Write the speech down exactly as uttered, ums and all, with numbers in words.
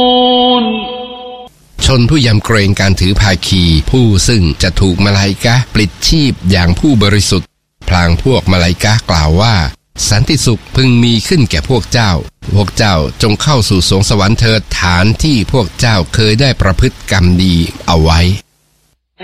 ชนผู้ยำเกรงการถือภาคีผู้ซึ่งจะถูกมลาอิกะห์ปลิดชีพอย่างผู้บริสุทธิ์พลางพวกมลาอิกะห์กล่าวว่าสันติสุขพึงมีขึ้นแก่พวกเจ้าพวกเจ้าจงเข้าสู่สวงสวรรค์เถิดฐานที่พวกเจ้าเคยได้ประพฤติกรรมดีเอาไว้